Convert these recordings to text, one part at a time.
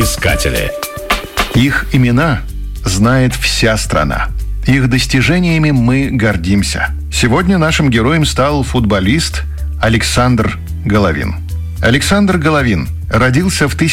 Искатели. Их имена знает вся страна. Их достижениями мы гордимся. Сегодня нашим героем стал футболист Александр Головин. Александр Головин родился в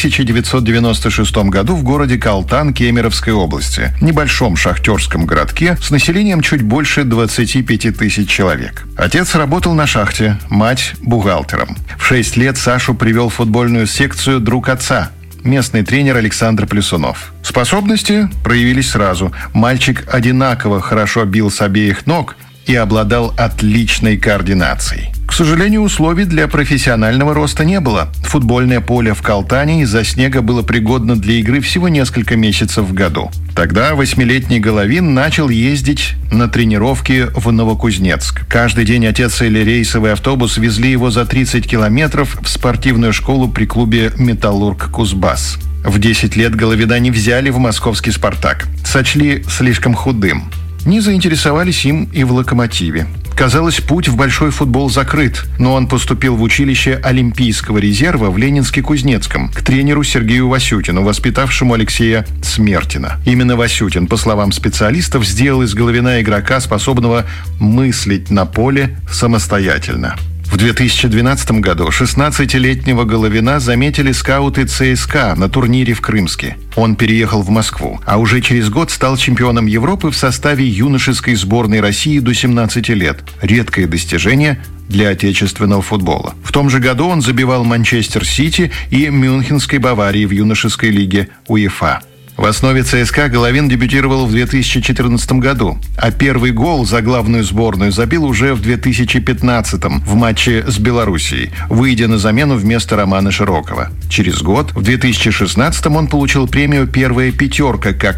1996 году в городе Калтан Кемеровской области, небольшом шахтерском городке с населением чуть больше 25 тысяч человек. Отец работал на шахте, мать – бухгалтером. В 6 лет Сашу привел в футбольную секцию друг отца, местный тренер Александр Плесунов. Способности проявились сразу. Мальчик одинаково хорошо бил с обеих ног и обладал отличной координацией. К сожалению, условий для профессионального роста не было. Футбольное поле в Калтане из-за снега было пригодно для игры всего несколько месяцев в году. Тогда 8-летний Головин начал ездить на тренировки в Новокузнецк. Каждый день отец или рейсовый автобус везли его за 30 километров в спортивную школу при клубе «Металлург Кузбасс». В 10 лет Головина не взяли в московский «Спартак». Сочли слишком худым. Не заинтересовались им и в «Локомотиве». Казалось, путь в большой футбол закрыт, но он поступил в училище Олимпийского резерва в Ленинске-Кузнецком к тренеру Сергею Васютину, воспитавшему Алексея Смертина. Именно Васютин, по словам специалистов, сделал из Головина игрока, способного мыслить на поле самостоятельно. В 2012 году 16-летнего Головина заметили скауты ЦСКА на турнире в Крымске. Он переехал в Москву, а уже через год стал чемпионом Европы в составе юношеской сборной России до 17 лет. Редкое достижение для отечественного футбола. В том же году он забивал Манчестер Сити и Мюнхенской Баварии в юношеской лиге УЕФА. В основе ЦСКА Головин дебютировал в 2014 году, а первый гол за главную сборную забил уже в 2015 в матче с Белоруссией, выйдя на замену вместо Романа Широкова. Через год, в 2016 он получил премию «Первая пятерка» как